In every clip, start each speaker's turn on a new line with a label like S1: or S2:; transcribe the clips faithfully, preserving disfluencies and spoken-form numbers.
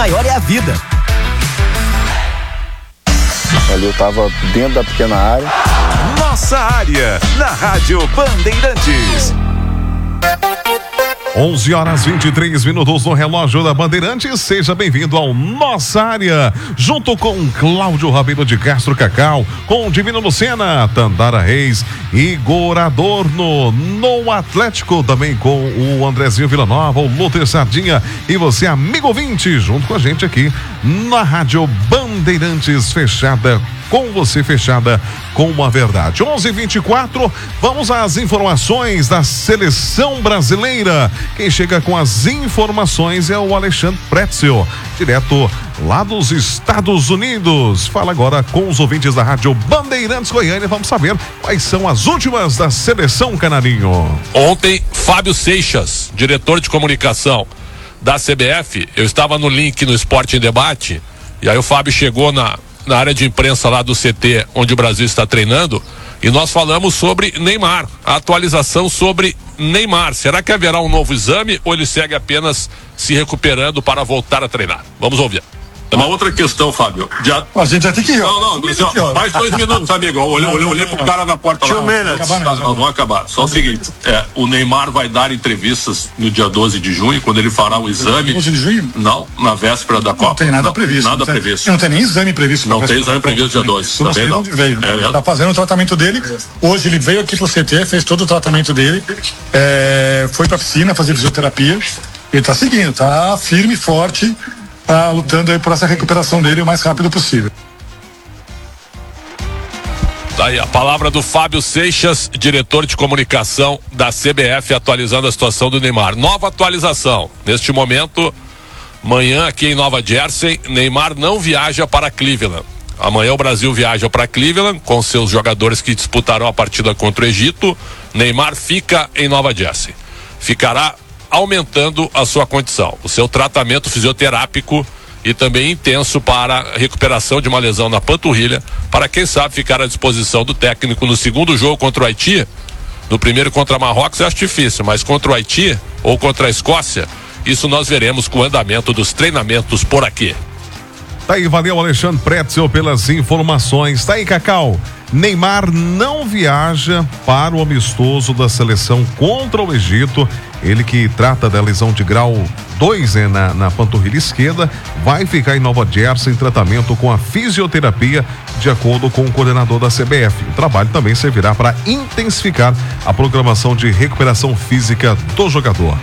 S1: maior é a vida.
S2: Ali eu tava dentro da pequena área.
S3: Nossa área, na Rádio Bandeirantes. onze horas e vinte e três minutos no relógio da Bandeirantes. Seja bem-vindo ao Nossa Área, junto com Cláudio Rabelo de Castro Cacau, com Divino Lucena, Tandara Reis, Igor Adorno, no Atlético, também com o Andrezinho Villanova, o Luther Sardinha e você, amigo ouvinte, junto com a gente aqui na Rádio Bandeirantes, fechada com você, fechada com a verdade. onze e vinte e quatro, vamos às informações da seleção brasileira. Quem chega com as informações é o Alexandre Pretzel, direto lá dos Estados Unidos. Fala agora com os ouvintes da Rádio Bandeirantes Goiânia. Vamos saber quais são as últimas da seleção, Canarinho.
S4: Ontem, Fábio Seixas, diretor de comunicação da C B F, eu estava no link no Esporte em Debate, e aí o Fábio chegou na na área de imprensa lá do C T, onde o Brasil está treinando, e nós falamos sobre Neymar, a atualização sobre Neymar. Será que haverá um novo exame ou ele segue apenas se recuperando para voltar a treinar? Vamos ouvir. Uma outra questão, Fábio. Já...
S5: A gente já tem que ir.
S4: Não, não, não, mais dois minutos, amigo. Olhei, olhei, olhei pro cara na porta lá. Não, não, não acabar. Só o seguinte, é, o Neymar vai dar entrevistas no dia doze de junho, quando ele fará o exame.
S5: doze de junho?
S4: Não, na véspera da Copa.
S5: Não tem nada não, previsto.
S4: Nada
S5: não tem,
S4: previsto.
S5: Não tem nem exame previsto.
S4: Não tem exame previsto dia doze.
S5: Também não. Veio. É, tá fazendo o tratamento dele. Hoje ele veio aqui pro C T, fez todo o tratamento dele. É, foi pra piscina fazer fisioterapia. Ele tá seguindo, tá firme e forte. Tá lutando aí por essa recuperação dele o mais rápido possível.
S4: Daí a palavra do Fábio Seixas, diretor de comunicação da C B F, atualizando a situação do Neymar. Nova atualização. Neste momento, manhã aqui em Nova Jersey, Neymar não viaja para Cleveland. Amanhã o Brasil viaja para Cleveland com seus jogadores que disputarão a partida contra o Egito. Neymar fica em Nova Jersey. Ficará aumentando a sua condição, o seu tratamento fisioterápico e também intenso para a recuperação de uma lesão na panturrilha, para quem sabe ficar à disposição do técnico no segundo jogo contra o Haiti. No primeiro contra Marrocos eu acho difícil, mas contra o Haiti ou contra a Escócia, isso nós veremos com o andamento dos treinamentos por aqui.
S3: Tá aí, valeu Alexandre Pretzel pelas informações. Tá aí, Cacau. Neymar não viaja para o amistoso da seleção contra o Egito. Ele que trata da lesão de grau dois, né, na, na panturrilha esquerda, vai ficar em Nova Jersey em tratamento com a fisioterapia, de acordo com o coordenador da C B F. O trabalho também servirá para intensificar a programação de recuperação física do jogador.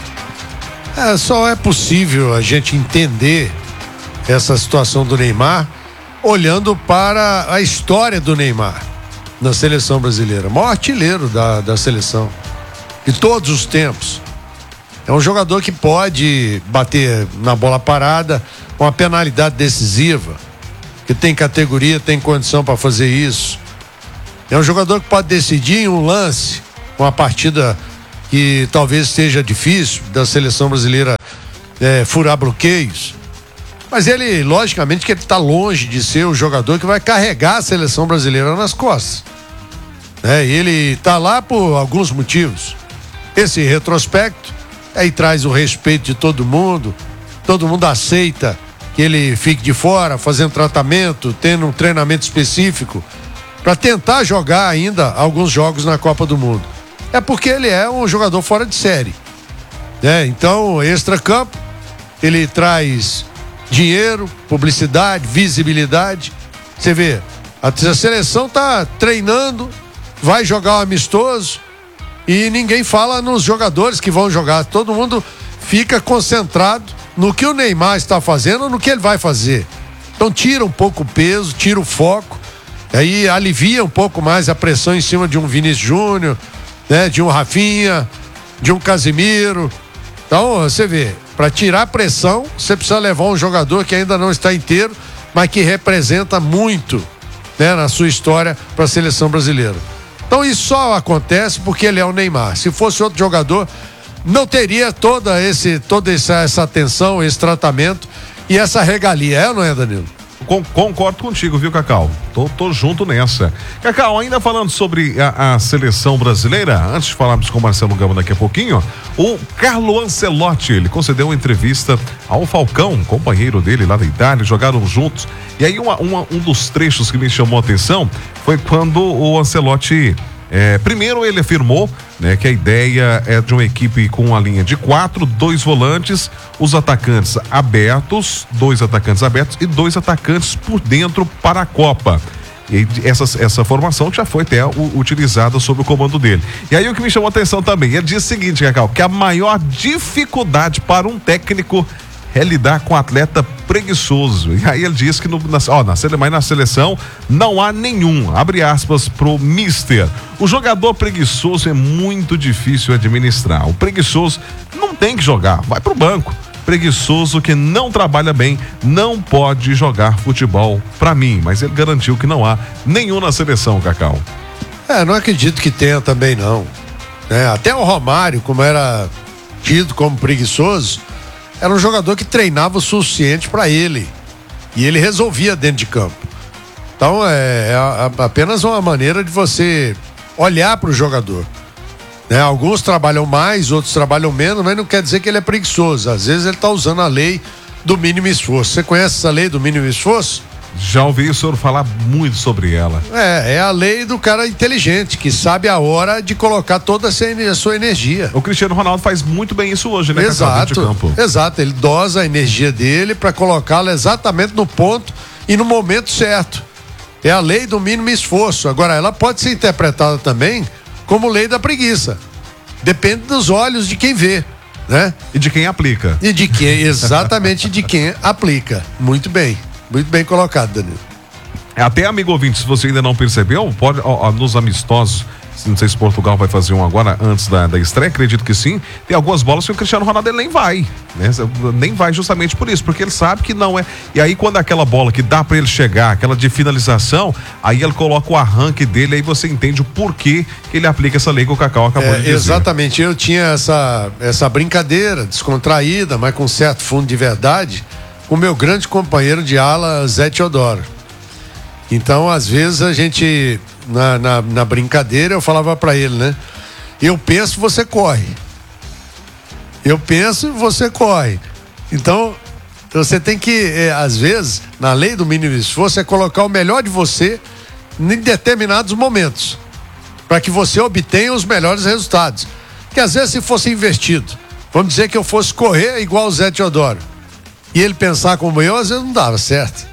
S6: É, só é possível a gente entender essa situação do Neymar olhando para a história do Neymar na seleção brasileira. O maior artilheiro da, da seleção de todos os tempos. É um jogador que pode bater na bola parada com uma penalidade decisiva, que tem categoria, tem condição para fazer isso. É um jogador que pode decidir em um lance, uma partida que talvez seja difícil da seleção brasileira é, furar bloqueios. Mas ele, logicamente, que ele está longe de ser o jogador que vai carregar a seleção brasileira nas costas. É, ele está lá por alguns motivos. Esse retrospecto aí traz o respeito de todo mundo, todo mundo aceita que ele fique de fora, fazendo tratamento, tendo um treinamento específico para tentar jogar ainda alguns jogos na Copa do Mundo. É porque ele é um jogador fora de série, né? Então, extra-campo, ele traz dinheiro, publicidade, visibilidade. Você vê, a seleção tá treinando, vai jogar um amistoso e ninguém fala nos jogadores que vão jogar. Todo mundo fica concentrado no que o Neymar está fazendo, no que ele vai fazer. Então tira um pouco o peso, tira o foco, aí alivia um pouco mais a pressão em cima de um Vinícius Júnior, né, de um Rafinha, de um Casemiro. Então você vê, para tirar a pressão, você precisa levar um jogador que ainda não está inteiro, mas que representa muito, né, na sua história para a seleção brasileira. Então isso só acontece porque ele é o Neymar. Se fosse outro jogador, não teria toda, esse, toda essa, essa atenção, esse tratamento e essa regalia. É ou não é, Danilo?
S3: con, concordo contigo, viu, Cacau? Tô, tô junto nessa. Cacau, ainda falando sobre a, a seleção brasileira, antes de falarmos com o Marcelo Gama daqui a pouquinho, o Carlo Ancelotti, ele concedeu uma entrevista ao Falcão, companheiro dele lá da Itália, jogaram juntos. E aí uma, uma, um dos trechos que me chamou a atenção foi quando o Ancelotti... É, primeiro ele afirmou, né, que a ideia é de uma equipe com uma linha de quatro, dois volantes, os atacantes abertos, dois atacantes abertos e dois atacantes por dentro para a Copa. E essa, essa formação já foi até u, utilizada sob o comando dele. E aí o que me chamou a atenção também, ele disse o seguinte, Cacau, que a maior dificuldade para um técnico é lidar com um atleta preguiçoso. E aí ele diz que no, na, ó, na, mas na seleção não há nenhum, abre aspas pro mister. O jogador preguiçoso é muito difícil administrar. O preguiçoso não tem que jogar, vai pro banco. Preguiçoso que não trabalha bem não pode jogar futebol pra mim, mas ele garantiu que não há nenhum na seleção, Cacau.
S6: É, não acredito que tenha também não. É, até o Romário, como era tido como preguiçoso, era um jogador que treinava o suficiente para ele. E ele resolvia dentro de campo. Então é, é apenas uma maneira de você olhar para o jogador. Né? Alguns trabalham mais, outros trabalham menos, mas não quer dizer que ele é preguiçoso. Às vezes ele está usando a lei do mínimo esforço. Você conhece essa lei do mínimo esforço?
S3: Já ouvi o senhor falar muito sobre ela.
S6: É, é a lei do cara inteligente, que sabe a hora de colocar toda a sua energia.
S3: O Cristiano Ronaldo faz muito bem isso hoje, né?
S6: Exato, de campo. Exato, ele dosa a energia dele para colocá-la exatamente no ponto e no momento certo. É a lei do mínimo esforço. Agora, ela pode ser interpretada também como lei da preguiça. Depende dos olhos de quem vê, né?
S3: E de quem aplica.
S6: E de quem, exatamente de quem aplica. Muito bem. Muito bem colocado, Danilo.
S3: Até, amigo ouvinte, se você ainda não percebeu, pode, ó, ó, nos amistosos, não sei se Portugal vai fazer um agora antes da, da estreia, acredito que sim, tem algumas bolas que o Cristiano Ronaldo ele nem vai, né? Nem vai justamente por isso, porque ele sabe que não é. E aí quando aquela bola que dá pra ele chegar, aquela de finalização, aí ele coloca o arranque dele, aí você entende o porquê que ele aplica essa lei que o Cacau acabou
S6: é,
S3: de dizer.
S6: Exatamente, eu tinha essa, essa brincadeira descontraída, mas com certo fundo de verdade, o meu grande companheiro de ala, Zé Teodoro. Então, às vezes, a gente, na, na, na brincadeira, eu falava pra ele, né? Eu penso, você corre. Eu penso, você corre. Então, você tem que, é, às vezes, na lei do mínimo esforço, é colocar o melhor de você em determinados momentos, para que você obtenha os melhores resultados. Porque, às vezes, se fosse investido, vamos dizer que eu fosse correr igual o Zé Teodoro, e ele pensar como eu, às vezes não dava certo.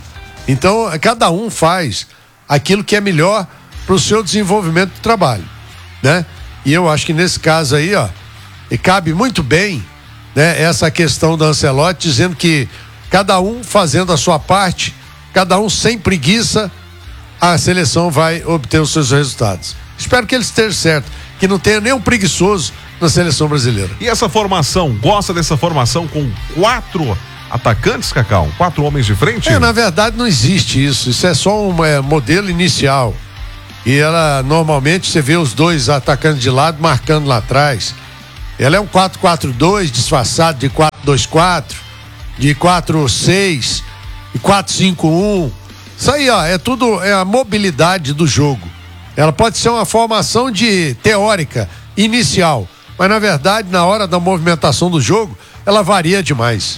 S6: Então, cada um faz aquilo que é melhor para o seu desenvolvimento do trabalho, né? E eu acho que nesse caso aí, ó, e cabe muito bem, né, essa questão do Ancelotti, dizendo que cada um fazendo a sua parte, cada um sem preguiça, a seleção vai obter os seus resultados. Espero que ele esteja certo, que não tenha nenhum preguiçoso na seleção brasileira.
S3: E essa formação, gosta dessa formação com quatro atacantes, Cacau? Quatro homens de frente?
S6: É, na verdade não existe isso. Isso é só um é, modelo inicial. E ela, normalmente, você vê os dois atacantes de lado marcando lá atrás. Ela é um quatro quatro dois disfarçado de quatro dois quatro, de quatro seis, de quatro cinco um. Isso aí, ó, é tudo, é a mobilidade do jogo. Ela pode ser uma formação de teórica, inicial. Mas, na verdade, na hora da movimentação do jogo, ela varia demais.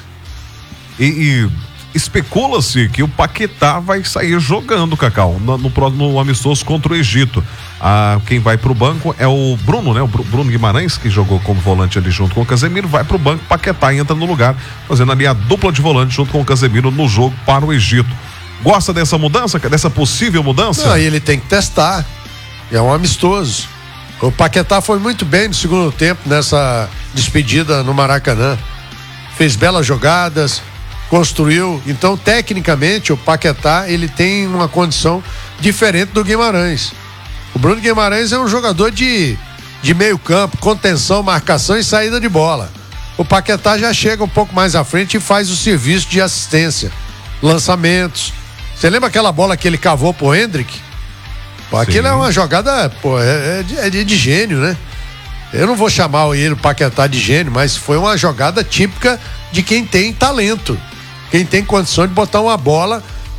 S3: E, e especula-se que o Paquetá vai sair jogando, Cacau, no, no, no amistoso contra o Egito. Ah, quem vai pro banco é o Bruno, né? O Bruno Guimarães, que jogou como volante ali junto com o Casemiro, vai pro banco, Paquetá entra no lugar, fazendo ali a dupla de volante junto com o Casemiro no jogo para o Egito. Gosta dessa mudança, dessa possível mudança?
S6: Não, ele tem que testar. É um amistoso. O Paquetá foi muito bem no segundo tempo nessa despedida no Maracanã. Fez belas jogadas, construiu. Então, tecnicamente, o Paquetá, ele tem uma condição diferente do Guimarães. O Bruno Guimarães é um jogador de, de meio campo, contenção, marcação e saída de bola. O Paquetá já chega um pouco mais à frente e faz o serviço de assistência, lançamentos. Você lembra aquela bola que ele cavou pro Hendrick? Pô, aquilo é uma jogada, pô, é, é, de, é de gênio, né? Eu não vou chamar ele, o Paquetá, de gênio, mas foi uma jogada típica de quem tem talento, quem tem condição de botar uma bola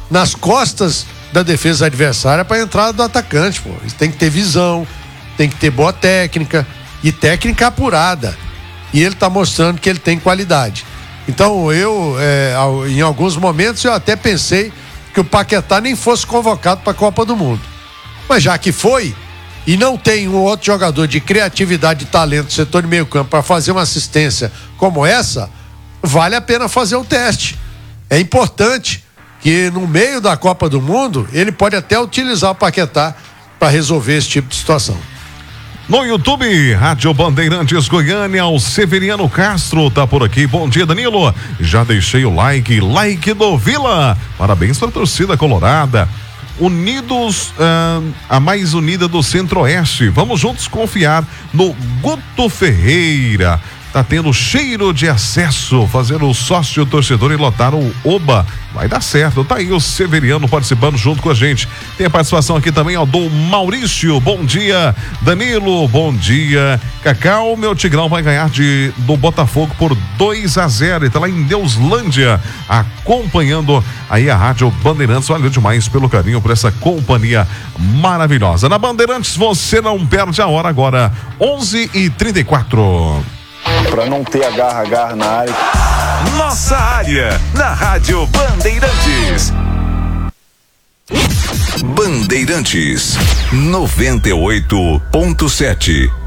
S6: nas costas da defesa adversária para a entrada do atacante, pô. Eles têm que ter visão, tem que ter boa técnica e técnica apurada. E ele está mostrando que ele tem qualidade. Então eu, é, em alguns momentos, eu até pensei que o Paquetá nem fosse convocado para a Copa do Mundo. Mas já que foi, e não tem um outro jogador de criatividade e talento no setor de meio campo para fazer uma assistência como essa, vale a pena fazer o teste. É importante que no meio da Copa do Mundo, ele pode até utilizar o Paquetá para resolver esse tipo de situação.
S3: No YouTube, Rádio Bandeirantes Goiânia, o Severiano Castro tá por aqui. Bom dia, Danilo. Já deixei o like, like do Vila. Parabéns para a torcida colorada. Unidos, ah, a mais unida do Centro-Oeste. Vamos juntos confiar no Guto Ferreira. Tá tendo cheiro de acesso, fazer o sócio torcedor e lotar o Oba. Vai dar certo. Tá aí o Severiano participando junto com a gente. Tem a participação aqui também, ó, do Maurício. Bom dia, Danilo. Bom dia, Cacau. Meu Tigrão vai ganhar de, do Botafogo por dois a zero. Ele tá lá em Deuslândia, acompanhando aí a Rádio Bandeirantes. Valeu demais pelo carinho, por essa companhia maravilhosa. Na Bandeirantes, você não perde a hora agora. onze e trinta e quatro.
S2: Para não ter agarra-agarra na área.
S1: Nossa área, na Rádio Bandeirantes. Bandeirantes, noventa e oito ponto sete.